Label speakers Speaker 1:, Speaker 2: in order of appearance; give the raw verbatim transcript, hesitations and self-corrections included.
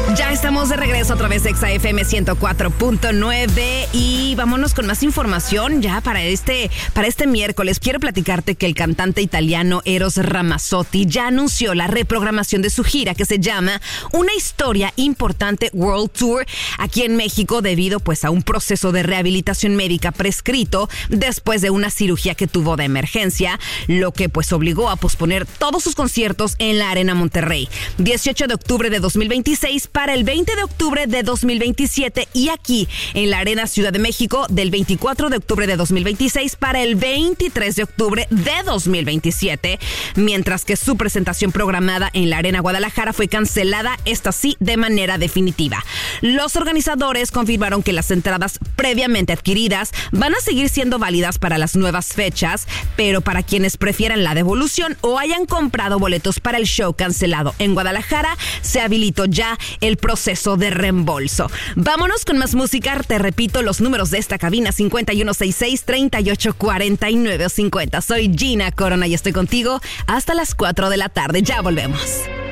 Speaker 1: Ya estamos de regreso a través de Exa F M ciento cuatro punto nueve y vámonos con más información ya para este, para este miércoles. Quiero platicarte que el cantante italiano Eros Ramazzotti ya anunció la reprogramación de su gira que se llama Una Historia Importante World Tour aquí en México debido pues a un proceso de rehabilitación médica prescrito después de una cirugía que tuvo de emergencia, lo que pues obligó a posponer todos sus conciertos en la Arena Monterrey. dieciocho de octubre de dos mil veintiséis para el veinte de octubre de dos mil veintisiete y aquí en la Arena Ciudad de México del veinticuatro de octubre de dos mil veintiséis para el veintitrés de octubre de dos mil veintisiete, mientras que su presentación programada en la Arena Guadalajara fue cancelada, esta sí de manera definitiva. Los organizadores confirmaron que las entradas previamente adquiridas van a seguir siendo válidas para las nuevas fechas, pero para quienes prefieran la devolución o hayan comprado boletos para el show cancelado en Guadalajara, se habilitó ya el proceso de reembolso. Vámonos con más música. Te repito los números de esta cabina: cincuenta y uno sesenta y seis, treinta y ocho cuarenta y nueve cincuenta. Soy Gina Corona y estoy contigo hasta las cuatro de la tarde. Ya volvemos.